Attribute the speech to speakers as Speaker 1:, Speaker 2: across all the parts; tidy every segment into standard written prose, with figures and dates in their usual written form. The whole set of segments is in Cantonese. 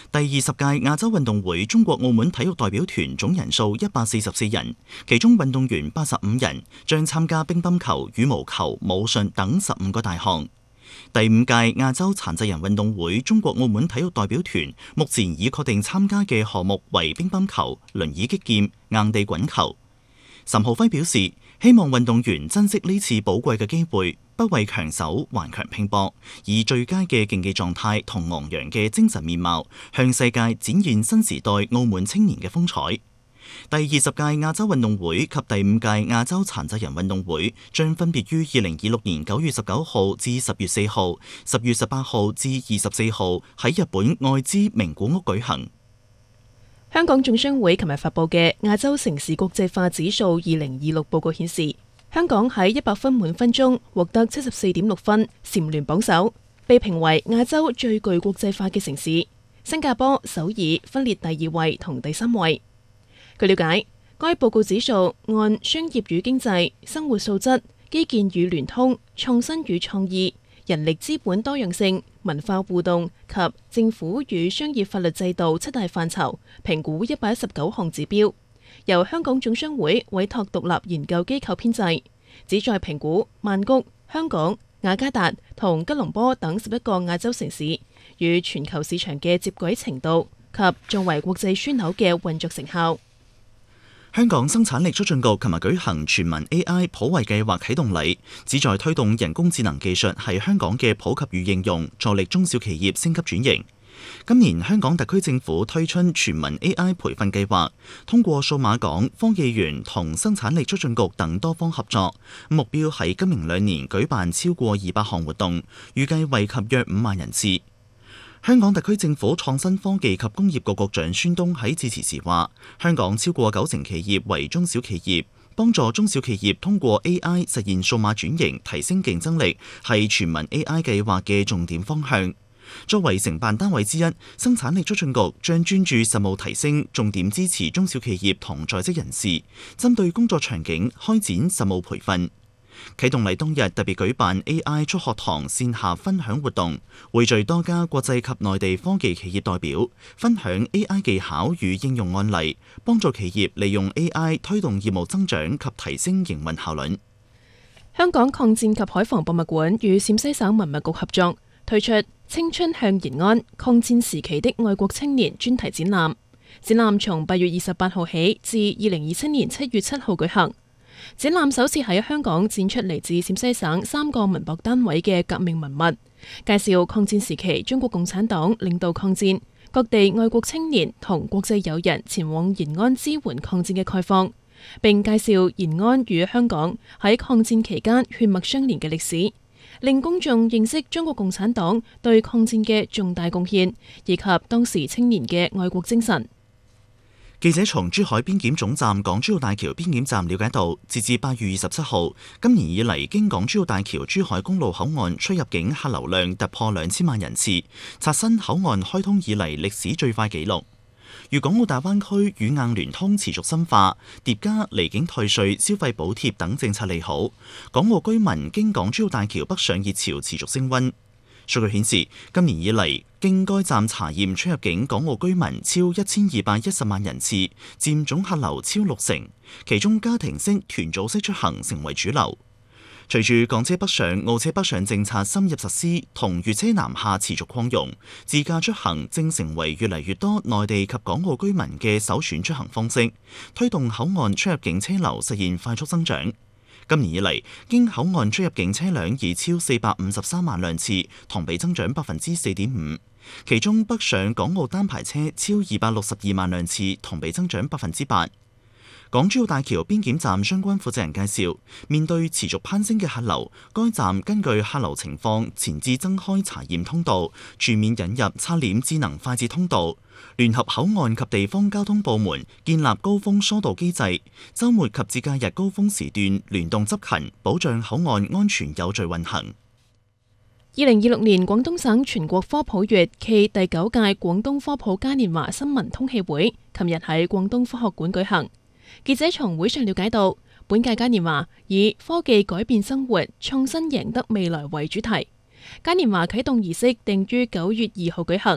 Speaker 1: 第20屆亞洲運動會中國澳門體育代表團總人數144人，其中運動員85人，將參加乒乓球、羽毛球、武術等15個大項。第5屆亞洲殘疾人運動會中國澳門體育代表團目前已確定參加嘅項目為乒乓球、輪椅擊劍、硬地滾球。岑浩輝表示，希望運動員珍惜呢次寶貴嘅機會，不畏強手，頑強拼搏，以最佳嘅競技狀態同昂揚嘅精神面貌，向世界展現新時代澳門青年嘅風采。第20屆亞洲運動會及第5屆亞洲殘疾人運動會將分別於2026年9月19號至10月4號、10月18號至24號喺日本愛知名古屋舉行。
Speaker 2: 香港總商會琴日發佈嘅亞洲城市國際化指數2026報告顯示，香港喺100分滿分中獲得74.6分，蟬聯榜首，被評為亞洲最具國際化嘅城市。新加坡、首爾分列第2位同第3位。據了解，該報告指數按商業與經濟、生活素質、基建與聯通、創新與創意、人力資本多樣性、文化互動及政府與商業法律制度7大範疇，評估119項指標，由香港總商會委託獨立研究機構編製，旨在評估曼谷、香港、雅加達同吉隆坡等11個亞洲城市與全球市場嘅接軌程度及作為國際樞紐嘅運作成效。
Speaker 1: 香港生產力促進局琴日舉行全民 AI 普惠計劃啟動禮，旨在推動人工智能技術係香港嘅普及與應用，助力中小企業升級轉型。今年香港特區政府推出全民 AI 培訓計劃，通過數碼港、科技園同生產力促進局等多方合作，目標喺今明2年舉辦超過200項活動，預計惠及約5萬人次。香港特區政府創新科技及工業局局長孫東喺致辭時話，香港超過90%企業為中小企業，幫助中小企業通過 AI 實現數碼轉型，提升競爭力，係全民 AI 計劃嘅重點方向。作為承辦單位之一，生產力促進局將專注實務提升，重點支持中小企業同在職人士，針對工作場景開展實務培訓。啟動禮當日特別舉辦 AI 促學堂線下分享活動，匯聚多家國際及內地科技企業代表，分享 AI 技巧與應用案例，幫助企業利用 AI 推動業務增長及提升營運效率。
Speaker 2: 香港抗戰及海防博物館與陝西省文物局合作推出《青春向延安：抗戰時期的愛國青年》專題展覽。展覽從8月28號起至2027年7月7號舉行。展覽首次喺香港展出嚟自陝西省3個文博單位嘅革命文物，介紹抗戰時期中國共產黨領導抗戰，各地愛國青年同國際友人前往延安支援抗戰嘅概況，並介紹延安與香港喺抗戰期間血脈相連嘅歷史，令公眾認識中國共產黨對抗戰嘅重大貢獻，以及當時青年嘅愛國精神。
Speaker 1: 記者從珠海邊檢總站港珠澳大橋邊檢站了解到，截至8月27號，今年以嚟經港珠澳大橋珠海公路口岸出入境客流量突破2000萬人次，刷新口岸開通以嚟歷史最快紀錄。粵港澳大灣區軟硬聯通持續深化，疊加離境退稅、消費補貼等政策利好，港澳居民經港珠澳大橋北上熱潮持續升溫。數據顯示，今年以嚟經該站查驗出入境港澳居民超1210萬人次，佔總客流超60%，其中家庭式、團組式出行成為主流。隨住港車北上、澳車北上政策深入實施，同粵車南下持續擴容，自駕出行正成為越嚟越多內地及港澳居民嘅首選出行方式，推動口岸出入境車流實現快速增長。今年以嚟，經口岸出入境車輛已超453萬輛次，同比增長4.5%。其中北上港澳單牌車超262萬輛次，同比增長8%。港珠澳大橋邊檢站相關負責人介紹，面對持續攀升嘅客流，該站根據客流情況前置增開查驗通道，全面引入刷臉智能快捷通道，聯合口岸及地方交通部門建立高峰疏導機制，週末及節假日高峰時段聯動執勤，保障口岸安全有序運行。
Speaker 2: 2026年廣東省全國科普月暨第9屆廣東科普嘉年華新聞通氣會，琴日喺廣東科學館舉行。記者從會上了解到，本屆嘉年華以科技改變生活、創新贏得未來為主題。嘉年華啟動儀式定於9月2號舉行，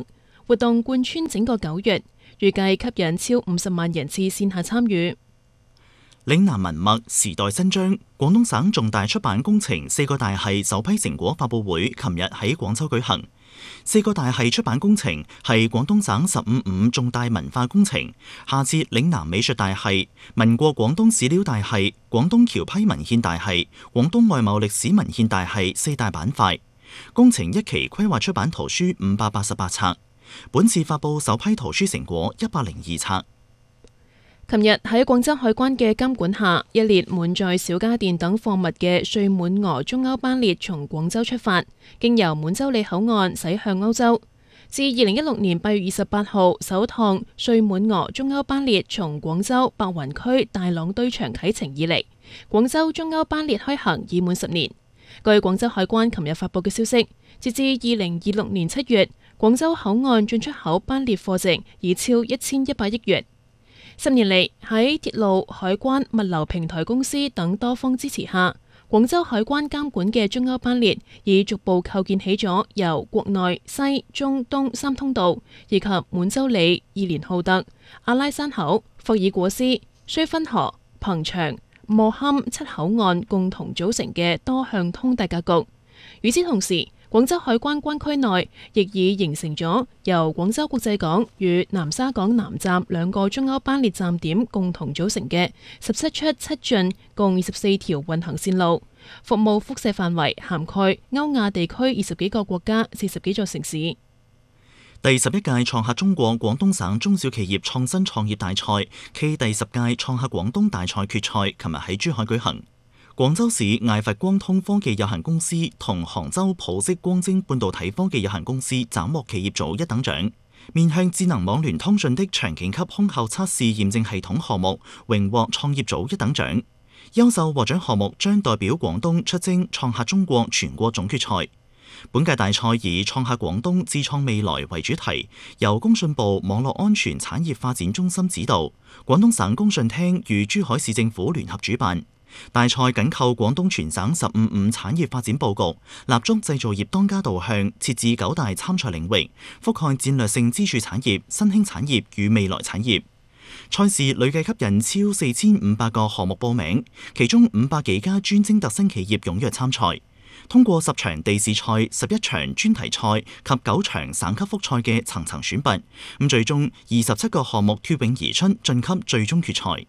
Speaker 2: 活動貫穿整個9月，預計吸引超50萬人次線下參與。
Speaker 1: 嶺南文脈時代新章，廣東省重大出版工程4個大系首批成果發佈會，琴日喺廣州舉行。4個大系出版工程係廣東省15.5重大文化工程，下設嶺南美術大系、民國廣東史料大系、廣東僑批文獻大系、廣東外貿歷史文獻大系4大板塊。工程一期規劃出版圖書588冊，本次發佈首批圖書成果102冊。
Speaker 2: 琴日喺廣州海關嘅監管下，一列滿載小家電等貨物嘅穗滿俄中歐班列從廣州出發，經由滿洲里口岸駛向歐洲。自2016年8月28號首趟穗滿俄中歐班列從廣州白雲區大朗堆場啟程以嚟，廣州中歐班列開行已滿10年。據廣州海關琴日發佈嘅消息，截至2026年7月，廣州口岸進出口班列貨值已超1100億元。10年嚟，喺鐵路、海關、物流平台公司等多方支持下，廣州海關監管嘅中歐班列已逐步構建起咗由國內、西、中、東3通道，以及滿洲里、伊連浩特、阿拉山口、霍爾果斯、綏芬河、彭場、磨坎7口岸共同組成嘅多向通大格局。與此同時，廣州海關關區內亦已形成咗由廣州國際港與南沙港南站2個中歐班列站點共同組成嘅17出7進共24條運行線路，服務輻射範圍涵蓋歐亞地區20幾個國家、40幾座城市。
Speaker 1: 第11屆創客中國廣東省中小企業創新創業大賽暨第10屆創客廣東大賽決賽，琴日喺珠海舉行。廣州市艾佛光通科技有限公司同杭州普式光晶半導體科技有限公司斬獲企業組1等獎。面向智能網聯通訊的場景級空後測試驗證系統項目，榮獲創業組1等獎。優秀獲獎項目將代表廣東出征創客中國全國總決賽。本屆大賽以創客廣東智創未來為主題，由工信部網絡安全產業發展中心指導，廣東省工信廳與珠海市政府聯合主辦。大賽緊扣廣東全省15.5產業發展佈局，立足製造業當家導向，設置9大參賽領域，覆蓋戰略性支柱產業、新興產業與未來產業。賽事累計吸引超4500個項目報名，其中500幾家專精特新企業踴躍參賽。通過10場地試賽、11場專題賽及9場省級複賽嘅層層選拔，咁最終27個項目脫穎而出，晉級最終決賽。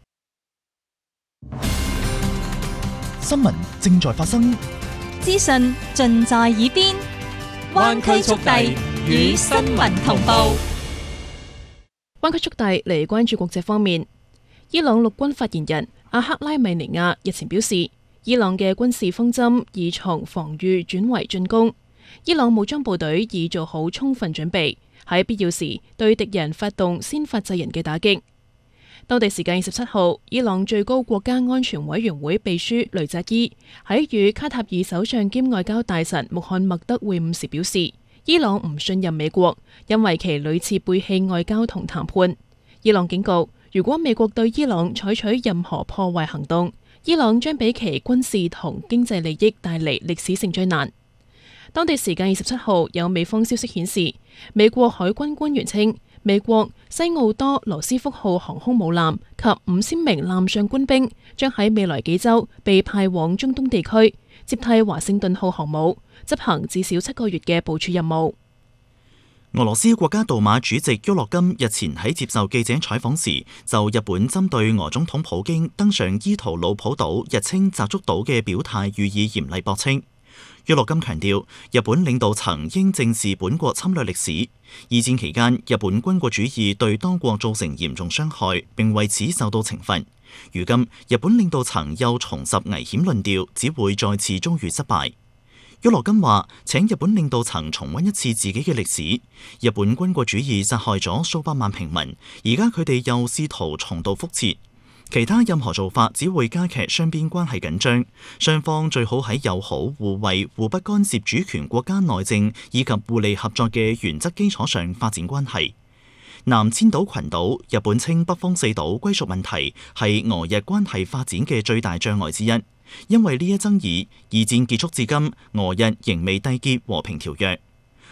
Speaker 1: 新聞正在發生，
Speaker 3: 資訊盡在耳邊，灣區速遞與新聞同步。
Speaker 2: 灣區速遞嚟關注國際方面，伊朗陸軍發言人阿克拉米尼亞日前表示，伊朗嘅軍事方針已從防禦轉為進攻，伊朗武裝部隊已做好充分準備，喺必要時對敵人發動先發制人嘅打擊。當地時間27號，伊朗最高國家安全委員會秘書雷扎伊喺與卡塔爾首相兼外交大臣穆罕默德會晤時表示，伊朗唔信任美國，因為其屢次背棄外交同談判。伊朗警告，如果美國對伊朗採取任何破壞行動，伊朗將俾其軍事同經濟利益帶嚟歷史性災難。當地時間27號，有美方消息顯示，美國海軍官員稱，美國西奧多羅斯福號航空母艦及5000名艦上官兵將喺未來幾週被派往中東地區，接替華盛頓號航母，執行至少7個月嘅部署任務。
Speaker 1: 俄羅斯國家杜馬主席沃洛金日前喺接受記者採訪時，就日本針對俄總統普京登上伊圖魯普島日稱澤竹島嘅表態予以嚴厲駁斥。沃洛金強調，日本領導層應正視本國侵略歷史。二戰期間，日本軍國主義對當國造成嚴重傷害，並為此受到懲罰。如今，日本領導層又重拾危險論調，只會再次遭遇失敗。沃洛金話：請日本領導層重溫一次自己嘅歷史。日本軍國主義殺害咗數百萬平民，而家佢哋又試圖重蹈覆轍。其他任何做法只會加劇雙邊關係緊張，雙方最好喺友好、互惠、互不干涉主權國家內政以及互利合作嘅原則基礎上發展關係。南千島群島，日本稱北方四島歸屬問題係俄日關係發展嘅最大障礙之一，因為呢一爭議，二戰結束至今，俄日仍未締結和平條約。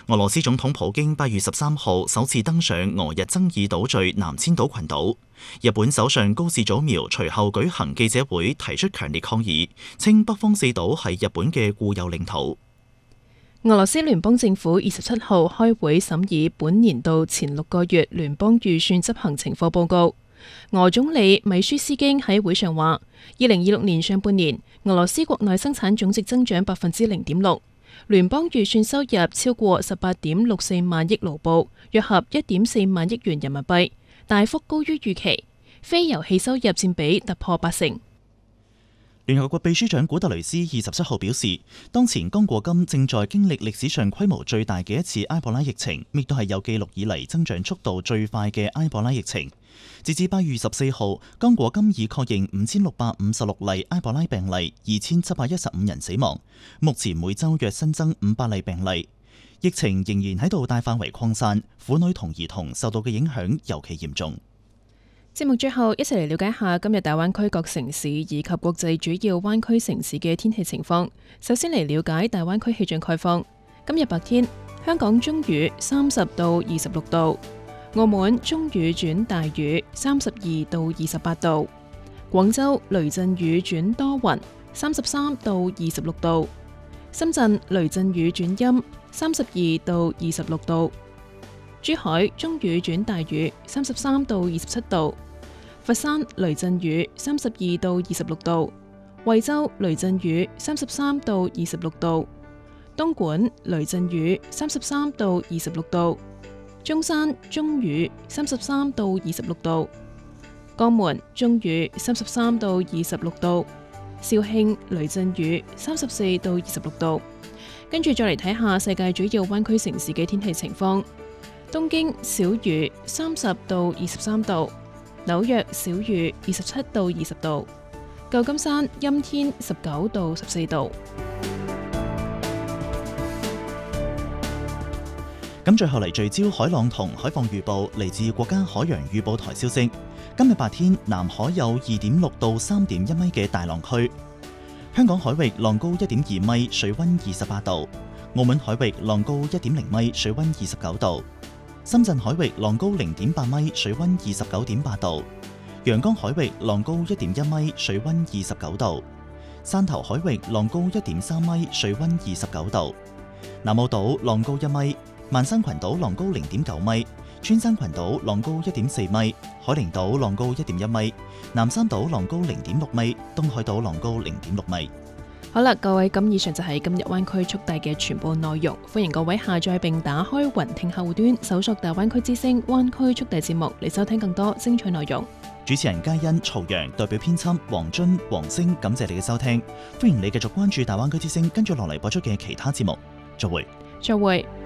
Speaker 1: 俄羅斯總統普京8月13號首次登上俄日爭議島嶼南千島群島。日本首相高市早苗隨後舉行記者會，提出強烈抗議，稱北方四島係日本嘅固有領土。
Speaker 2: 俄羅斯聯邦政府27號開會審議本年度前6個月聯邦預算執行情況報告。俄總理米舒斯京喺會上話，2026年上半年俄羅斯國內生產總值增長0.6%，聯邦預算收入超過18.64萬億盧布，約合1.4萬億元人民幣，大幅高於預期。非油氣收入佔比突破80%。
Speaker 1: 聯合國秘書長古特雷斯27號表示，當前剛果金正在經歷歷史上規模最大嘅一次埃博拉疫情，亦都係有記錄以嚟增長速度最快嘅埃博拉疫情。截至8月14號，剛果金已確認5656例埃博拉病例，2715人死亡。目前每週約新增500例病例。疫情仍然喺度大範圍擴散，婦女同兒童受到嘅影響尤其嚴重。
Speaker 2: 節目最後，一齊嚟了解下今日大灣區各城市以及國際主要灣區城市嘅天氣情況。首先嚟了解大灣區氣象概況。今日白天，香港中雨30到26度，澳門中雨轉大雨32到28度，廣州雷陣雨轉多雲33到26度，深圳雷陣雨轉陰32到26度，珠海中雨轉大雨33到27度，佛山雷陣雨32到26度，惠州雷陣雨33到26度，東莞雷陣雨33到26度，中山中雨33到26度，江門中雨33到26度，肇慶雷陣雨34到26度。跟住再嚟睇下世界主要灣區城市嘅天氣情況。東京小雨30到23度，紐約小雨27到20度，舊金山陰天19到14度。
Speaker 1: 咁最後嚟聚焦海浪同海況預報，嚟自國家海洋預報台消息。今日白天南海有2.6到3.1米嘅大浪區，香港海域浪高1.2米，水溫28度；澳門海域浪高1.0米，水溫29度；深圳海域浪高0.8米，水溫29.8度；陽江海域浪高1.1米，水溫29度；汕頭海域浪高1.3米，水溫29度；南澳島浪高1米，萬山群島浪高0.9米，穿山群島浪高1.4米，海陵島浪高1.1米，南三島浪高0.6米，東海島浪高0.6米。
Speaker 2: 好啦，各位，咁以上就係今日灣區速遞嘅全部內容。歡迎各位下載並打開雲聽客戶端，搜索大灣區之聲灣區速遞節目嚟收聽更多精彩內容。
Speaker 1: 主持人嘉欣、曹陽，代表編輯黃津、黃星，感謝你嘅收聽。歡迎你繼續關注大灣區之聲跟住落嚟播出嘅其他節目。再會。
Speaker 2: 再會。